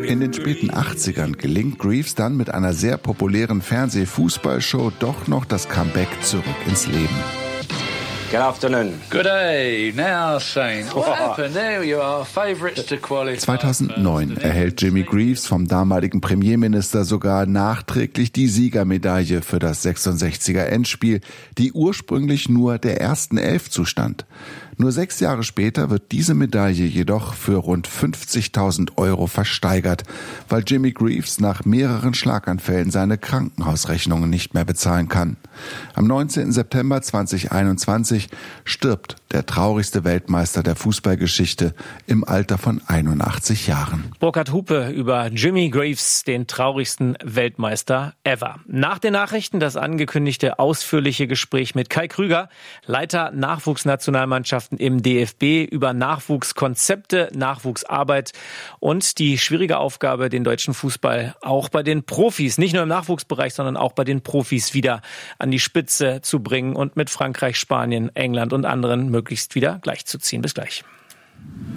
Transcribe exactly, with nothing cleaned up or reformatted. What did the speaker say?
In den späten achtzigern gelingt Greaves dann mit einer sehr populären Fernseh-Fußballshow doch noch das Comeback zurück ins Leben. Good afternoon. Good day. Now, Saint. What happened? There you are, favourites to qualify. zweitausendneun erhält Jimmy Greaves vom damaligen Premierminister sogar nachträglich die Siegermedaille für das sechsundsechziger Endspiel, die ursprünglich nur der ersten Elf zustand. Nur sechs Jahre später wird diese Medaille jedoch für rund fünfzigtausend Euro versteigert, weil Jimmy Greaves nach mehreren Schlaganfällen seine Krankenhausrechnungen nicht mehr bezahlen kann. Am neunzehnten September zweitausendeinundzwanzig stirbt der traurigste Weltmeister der Fußballgeschichte im Alter von einundachtzig Jahren. Burkhard Hupe über Jimmy Greaves, den traurigsten Weltmeister ever. Nach den Nachrichten das angekündigte ausführliche Gespräch mit Kai Krüger, Leiter Nachwuchsnationalmannschaften im D F B, über Nachwuchskonzepte, Nachwuchsarbeit und die schwierige Aufgabe, den deutschen Fußball auch bei den Profis, nicht nur im Nachwuchsbereich, sondern auch bei den Profis wieder an die Spitze zu bringen und mit Frankreich, Spanien, England und anderen möglichst wieder gleichzuziehen. Bis gleich.